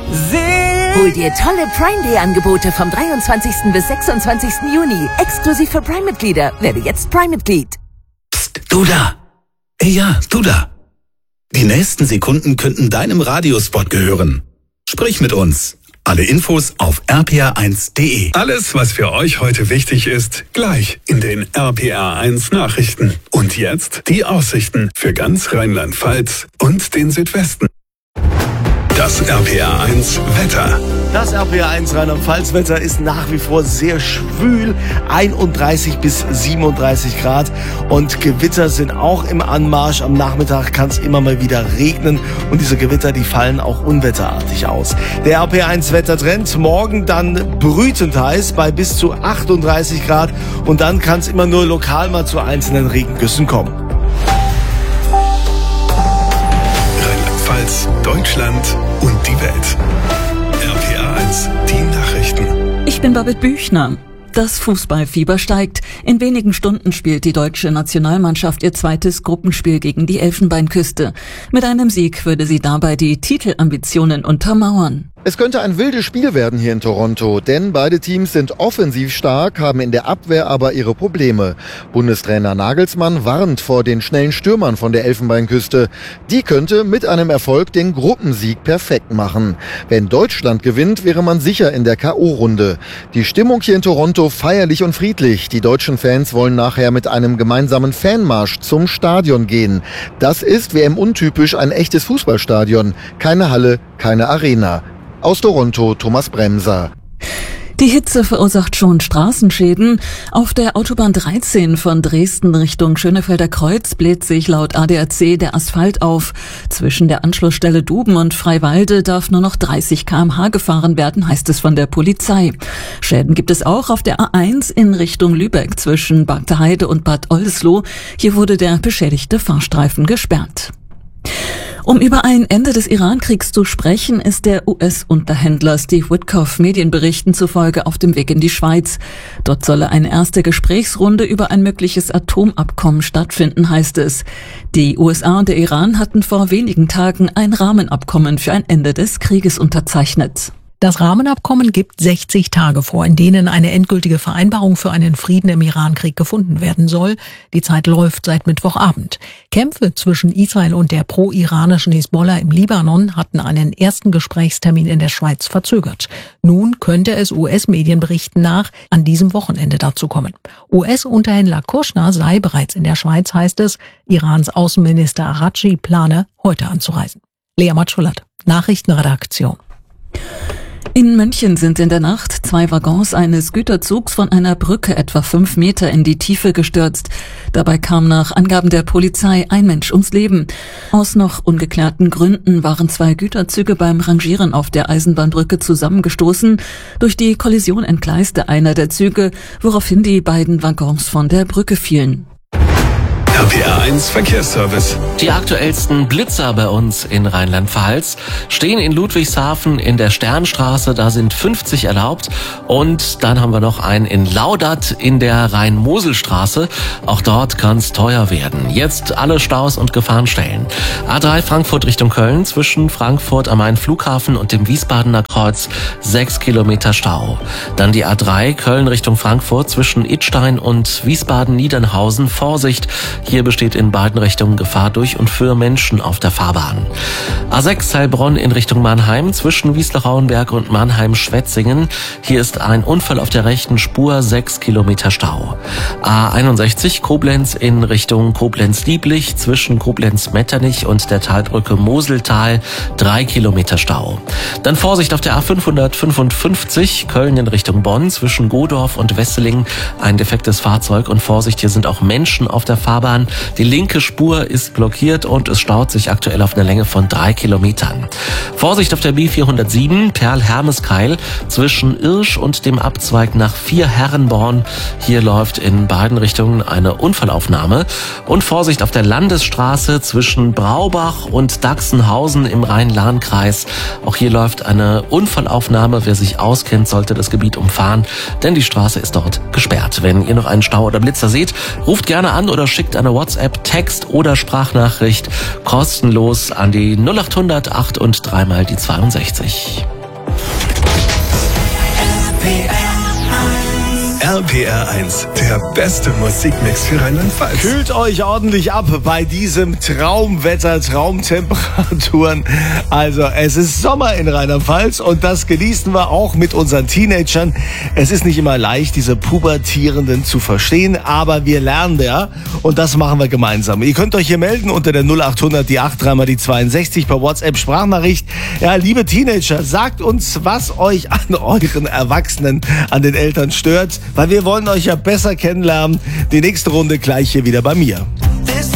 Hol dir tolle Prime Day Angebote vom 23. bis 26. Juni. Exklusiv für Prime-Mitglieder. Werde jetzt Prime-Mitglied. Psst, du da. Ja, du da. Die nächsten Sekunden könnten deinem Radiospot gehören. Sprich mit uns. Alle Infos auf rpr1.de. Alles, was für euch heute wichtig ist, gleich in den RPR1 Nachrichten. Und jetzt die Aussichten für ganz Rheinland-Pfalz und den Südwesten. Das RPR1 Wetter. Das RPR1 Rheinland-Pfalz-Wetter ist nach wie vor sehr schwül, 31 bis 37 Grad und Gewitter sind auch im Anmarsch. Am Nachmittag kann es immer mal wieder regnen und diese Gewitter, die fallen auch unwetterartig aus. Der RPR1 Wettertrend, morgen dann brütend heiß bei bis zu 38 Grad und dann kann es immer nur lokal mal zu einzelnen Regengüssen kommen. Rheinland-Pfalz, Deutschland und die Welt. RPR1, die Nachrichten. Ich bin Babette Büchner. Das Fußballfieber steigt. In wenigen Stunden spielt die deutsche Nationalmannschaft ihr zweites Gruppenspiel gegen die Elfenbeinküste. Mit einem Sieg würde sie dabei die Titelambitionen untermauern. Es könnte ein wildes Spiel werden hier in Toronto, denn beide Teams sind offensiv stark, haben in der Abwehr aber ihre Probleme. Bundestrainer Nagelsmann warnt vor den schnellen Stürmern von der Elfenbeinküste. Die könnte mit einem Erfolg den Gruppensieg perfekt machen. Wenn Deutschland gewinnt, wäre man sicher in der K.O.-Runde. Die Stimmung hier in Toronto feierlich und friedlich. Die deutschen Fans wollen nachher mit einem gemeinsamen Fanmarsch zum Stadion gehen. Das ist WM-untypisch ein echtes Fußballstadion. Keine Halle, keine Arena. Aus Toronto, Thomas Bremser. Die Hitze verursacht schon Straßenschäden. Auf der Autobahn 13 von Dresden Richtung Schönefelder Kreuz bläht sich laut ADAC der Asphalt auf. Zwischen der Anschlussstelle Duben und Freiwalde darf nur noch 30 km/h gefahren werden, heißt es von der Polizei. Schäden gibt es auch auf der A1 in Richtung Lübeck zwischen Bagdeheide und Bad Oldesloe. Hier wurde der beschädigte Fahrstreifen gesperrt. Um über ein Ende des Iran-Kriegs zu sprechen, ist der US-Unterhändler Steve Witkoff Medienberichten zufolge auf dem Weg in die Schweiz. Dort solle eine erste Gesprächsrunde über ein mögliches Atomabkommen stattfinden, heißt es. Die USA und der Iran hatten vor wenigen Tagen ein Rahmenabkommen für ein Ende des Krieges unterzeichnet. Das Rahmenabkommen gibt 60 Tage vor, in denen eine endgültige Vereinbarung für einen Frieden im Iran-Krieg gefunden werden soll. Die Zeit läuft seit Mittwochabend. Kämpfe zwischen Israel und der pro-iranischen Hisbollah im Libanon hatten einen ersten Gesprächstermin in der Schweiz verzögert. Nun könnte es US-Medienberichten nach an diesem Wochenende dazu kommen. US-Unterhändler Kushner sei bereits in der Schweiz, heißt es. Irans Außenminister Araghchi plane, heute anzureisen. Lea Matschulat, Nachrichtenredaktion. In München sind in der Nacht 2 Waggons eines Güterzugs von einer Brücke etwa 5 Meter in die Tiefe gestürzt. Dabei kam nach Angaben der Polizei ein Mensch ums Leben. Aus noch ungeklärten Gründen waren 2 Güterzüge beim Rangieren auf der Eisenbahnbrücke zusammengestoßen. Durch die Kollision entgleiste einer der Züge, woraufhin die beiden Waggons von der Brücke fielen. RPR1 Verkehrsservice. Die aktuellsten Blitzer bei uns in Rheinland-Pfalz stehen in Ludwigshafen in der Sternstraße, da sind 50 erlaubt. Und dann haben wir noch einen in Laudat in der Rhein-Mosel-Straße. Auch dort kann es teuer werden. Jetzt alle Staus und Gefahrenstellen. A3 Frankfurt Richtung Köln zwischen Frankfurt am Main-Flughafen und dem Wiesbadener Kreuz 6 Kilometer Stau. Dann die A3 Köln Richtung Frankfurt zwischen Idstein und Wiesbaden-Niedernhausen. Vorsicht! Hier besteht in beiden Richtungen Gefahr durch und für Menschen auf der Fahrbahn. A6 Heilbronn in Richtung Mannheim zwischen Wiesler-Rauenberg und Mannheim-Schwetzingen. Hier ist ein Unfall auf der rechten Spur, 6 Kilometer Stau. A61 Koblenz in Richtung Koblenz-Lieblich zwischen Koblenz-Metternich und der Talbrücke Moseltal, 3 Kilometer Stau. Dann Vorsicht auf der A555 Köln in Richtung Bonn zwischen Godorf und Wesseling. Ein defektes Fahrzeug und Vorsicht, hier sind auch Menschen auf der Fahrbahn. Die linke Spur ist blockiert und es staut sich aktuell auf einer Länge von 3 Kilometern. Vorsicht auf der B407 Perl-Hermeskeil zwischen Irsch und dem Abzweig nach Vierherrenborn. Hier läuft in beiden Richtungen eine Unfallaufnahme. Und Vorsicht auf der Landesstraße zwischen Braubach und Dachsenhausen im Rhein-Lahn-Kreis. Auch hier läuft eine Unfallaufnahme. Wer sich auskennt, sollte das Gebiet umfahren, denn die Straße ist dort gesperrt. Wenn ihr noch einen Stau oder Blitzer seht, ruft gerne an oder schickt eine WhatsApp, Text oder Sprachnachricht kostenlos an die 0800 8 und 3 mal die 62. RPR 1, der beste Musikmix für Rheinland-Pfalz. Kühlt euch ordentlich ab bei diesem Traumwetter, Traumtemperaturen. Also es ist Sommer in Rheinland-Pfalz und das genießen wir auch mit unseren Teenagern. Es ist nicht immer leicht, diese Pubertierenden zu verstehen, aber wir lernen ja und das machen wir gemeinsam. Ihr könnt euch hier melden unter der 0800 die 8 3 die 62 per WhatsApp Sprachnachricht. Ja, liebe Teenager, sagt uns, was euch an euren Erwachsenen, an den Eltern stört, weil wir wollen euch ja besser kennenlernen. Die nächste Runde gleich hier wieder bei mir.